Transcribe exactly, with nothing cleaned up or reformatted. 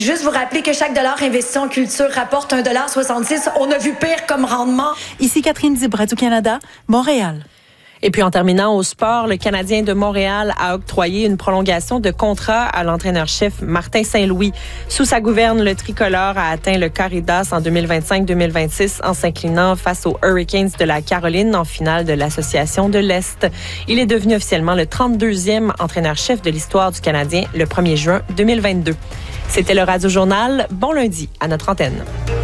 Juste vous rappeler que chaque dollar investi en culture rapporte un dollar soixante-six. On a vu pire comme rendement. Ici Catherine Dib, Radio-Canada, Montréal. Et puis en terminant au sport, le Canadien de Montréal a octroyé une prolongation de contrat à l'entraîneur-chef Martin Saint-Louis. Sous sa gouverne, le tricolore a atteint le carré d'as en deux mille vingt-cinq deux mille vingt-six en s'inclinant face aux Hurricanes de la Caroline en finale de l'Association de l'Est. Il est devenu officiellement le trente-deuxième entraîneur-chef de l'histoire du Canadien le premier juin deux mille vingt-deux. C'était le Radio Journal. Bon lundi à notre antenne.